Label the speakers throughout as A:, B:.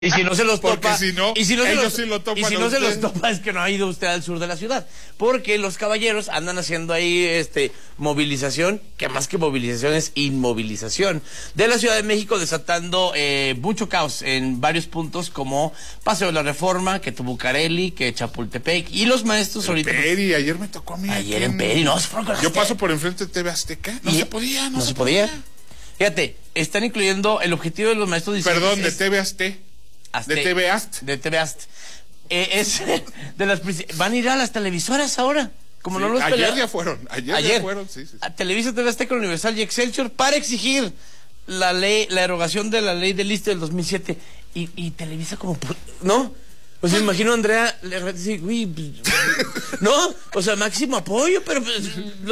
A: Y si no se los
B: Porque
A: topa,
B: si no,
A: y si no se
B: ellos
A: los,
B: sí lo topan
A: y si
B: a
A: no se los
B: usted.
A: topa es que no ha ido usted al sur de la ciudad, porque los caballeros andan haciendo ahí movilización, que más que movilización es inmovilización de la Ciudad de México, desatando mucho caos en varios puntos como Paseo de la Reforma, que Bucareli, que Chapultepec, y los maestros ahorita.
B: Peri, ayer me tocó a mí.
A: Ayer en Peri, no, se fueron con las
B: Yo paso por enfrente de TV Azteca, no se podía.
A: Fíjate, están incluyendo el objetivo de los maestros.
B: Perdón, de TV Azteca. De TV Ast.
A: De TV Ast. Es de las van a ir a las televisoras ahora. Como
B: Sí,
A: no los
B: ayer ya fueron. Sí.
A: A Televisa, TV Azteca, Universal y Excelsior para exigir la erogación de la ley del ISSSTE del 2007. Y Televisa como, ¿no? O sea, imagino a Andrea le dice, uy, no, o sea, máximo apoyo, pero pues,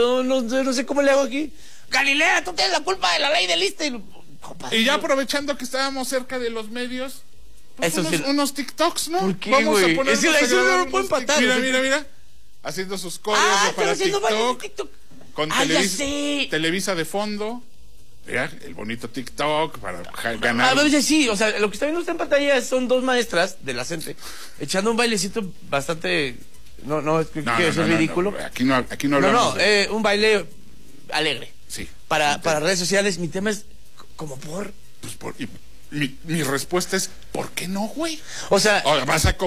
A: no sé cómo le hago aquí. Galilea, tú tienes la culpa de la ley del ISSSTE.
B: Y ya aprovechando que estábamos cerca de los medios, pues unos TikToks, ¿no?
A: ¿Por qué,
B: Vamos
A: güey?
B: a poner.
A: Eso no lo puede empatar.
B: Mira. Haciendo sus coreos para TikTok. Con Televisa de fondo. Mira, el bonito TikTok para ganar.
A: A veces sí, o sea, lo que está viendo usted en pantalla son dos maestras de la CENTE echando un bailecito bastante. No, es ridículo.
B: Aquí no hablamos.
A: Un baile alegre.
B: Sí.
A: Para redes sociales, mi tema es como por.
B: Pues mi respuesta es, ¿por qué no, güey?
A: O sea,
B: vas a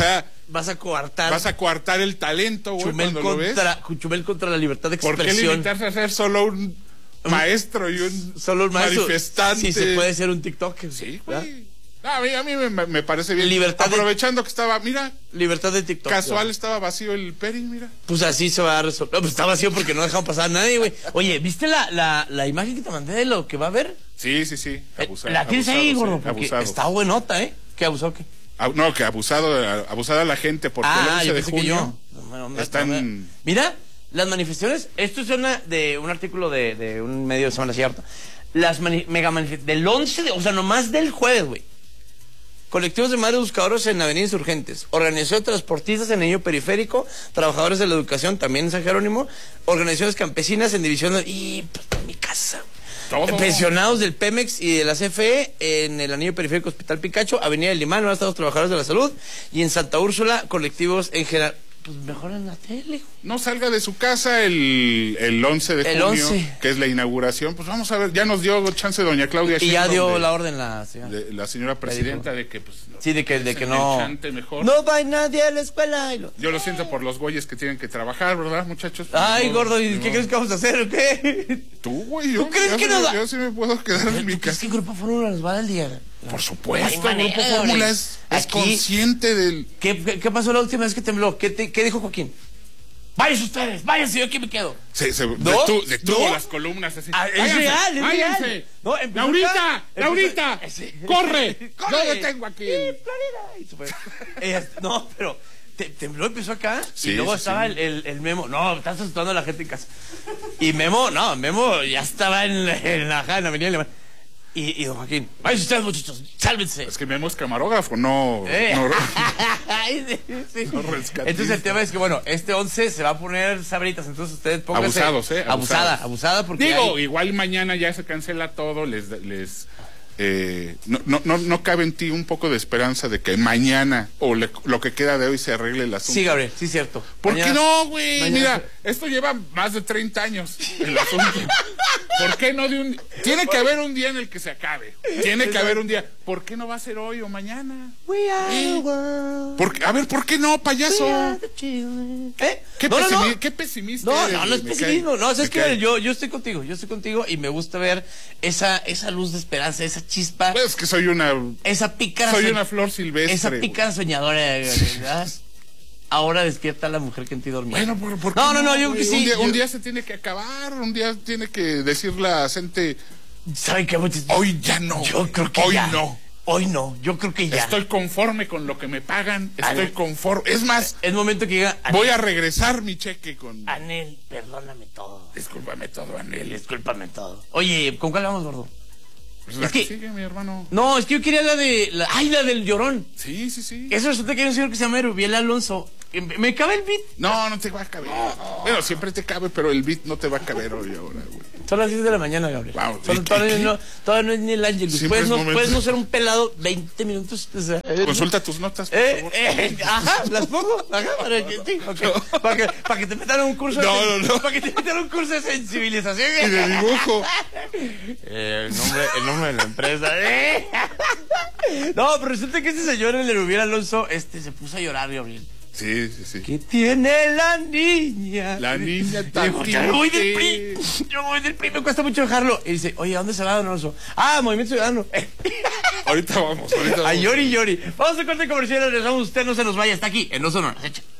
B: coartar.
A: Vas a coartar
B: el talento, güey,
A: Chumel contra la libertad de expresión.
B: ¿Por qué limitarse a ser solo un maestro y un manifestante?
A: Sí, se puede ser un TikTok.
B: Sí, güey. A mí me parece bien. Aprovechando que estaba, mira.
A: Libertad de TikTok.
B: Casual, estaba vacío el Peri, mira.
A: Pues así se va a resolver. No, pues está vacío porque no dejaron pasar a nadie, güey. Oye, ¿viste la imagen que te mandé de lo que va a haber?
B: Sí. Abusado.
A: La tienes ahí, gordo,
B: sí,
A: porque
B: abusado.
A: está buenota, ¿eh? ¿Qué abusado qué?
B: No, que abusada la gente porque el 11 de junio están...
A: Mira, las manifestaciones, esto es de un artículo de un medio de Semana Cierta. Las mega manifestaciones del 11 o sea, nomás del jueves, güey. Colectivos de madres buscadoras en Avenida Insurgentes, organización de transportistas en Anillo Periférico, trabajadores de la educación también en San Jerónimo, organizaciones campesinas en división y pues en mi casa. Todo. Pensionados del Pemex y de la CFE en el Anillo Periférico Hospital Picacho, Avenida del Limán, Nuevos Estados Trabajadores de la Salud, y en Santa Úrsula, colectivos en general. Pues mejor en la tele.
B: No salga de su casa el 11 de junio, que es la inauguración. Pues vamos a ver, ya nos dio chance doña Claudia.
A: Y ya dio la orden la
B: señora presidenta de que pues...
A: Sí, de que no...
B: Mejor.
A: No va nadie a la escuela.
B: Yo lo siento por los güeyes que tienen que trabajar, ¿verdad, muchachos?
A: Ay, gordo, ¿y qué crees que vamos a hacer o qué?
B: Tú, güey,
A: ¿Tú crees que no?
B: Yo sí me puedo quedar en mi casa.
A: ¿Qué Grupo Fórmula nos va a dar el día?
B: Por supuesto, Grupo Fórmula es consciente del...
A: ¿Qué pasó la última vez que tembló? ¿Qué dijo Joaquín? Váyanse ustedes, váyanse, yo aquí me quedo.
B: Detuvo las columnas así.
A: Es real.
B: No, Laurita, corre. Yo lo tengo aquí.
A: No, pero tembló, empezó acá
B: sí,
A: y luego estaba el Memo. No, estás asustando a la gente en casa. Y Memo ya estaba en la Avenida Alemán. Y don Joaquín, váyanse ustedes, muchachos, sálvense.
B: Es que Memo es camarógrafo, no rescatista.
A: Entonces el tema es que, bueno, este 11 se va a poner sabritas, entonces ustedes pónganse... Abusada, porque...
B: Igual mañana ya se cancela todo, no cabe en ti un poco de esperanza de que mañana o lo que queda de hoy se arregle el asunto.
A: Sí, Gabriel, sí, cierto.
B: ¿Por qué no, güey? Mira, esto lleva más de 30 años el asunto. ¿Por qué no tiene que haber un día en el que se acabe? Tiene que haber un día. ¿Por qué no va a ser hoy o mañana?
A: We are the world.
B: A ver, ¿por qué no, payaso?
A: We are the children.
B: ¿Qué pesimista eres?
A: No es pesimismo. No, es que yo estoy contigo. Y me gusta ver esa luz de esperanza, esa chispa.
B: Pues que soy una flor silvestre.
A: Esa pícara soñadora, ¿verdad? Ahora despierta la mujer que en ti dormía.
B: Bueno, ¿por qué
A: no, yo creo que sí.
B: Un día se tiene que acabar, un día tiene que decir la gente...
A: ¿Saben qué?
B: Hoy ya no.
A: Yo creo que Hoy no, yo creo que ya.
B: Estoy conforme con lo que me pagan, estoy conforme. Es más,
A: es momento que llega.
B: Voy a regresar mi cheque con...
A: Anel, perdóname todo.
B: Discúlpame todo, Anel.
A: Discúlpame todo. Oye, ¿con cuál vamos, gordo?
B: Pues la que sigue, mi hermano.
A: No, es que yo quería la del Llorón.
B: Sí.
A: Eso resulta que hay un señor que se llama Rubiel Alonso. ¿Me cabe el beat?
B: No te va a caber. Bueno, siempre te cabe, pero el beat no te va a caber hoy ahora, güey.
A: Son las 10 de la mañana, Gabriel.
B: Wow.
A: Todavía no es ni el Ángelus. Puedes no ser un pelado 20 minutos. O sea,
B: Consulta tus notas, por favor.
A: Ajá, las pongo. Ajá, para que te metan a un curso.
B: No.
A: Para que te metan a un curso de sensibilización.
B: Y de dibujo.
A: El nombre de la empresa. No, pero resulta que este señor, el de Rubiel Alonso, se puso a llorar, Gabriel.
B: Sí.
A: ¿Qué tiene la niña?
B: La niña
A: Dijo, yo voy del PRI, me cuesta mucho dejarlo. Y dice, oye, ¿a dónde se va, don Alonso? Movimiento Ciudadano.
B: Ahorita vamos.
A: A llori. Vamos a corte comercial, regresamos, usted no se nos vaya, está aquí, en No Sonoras, echa.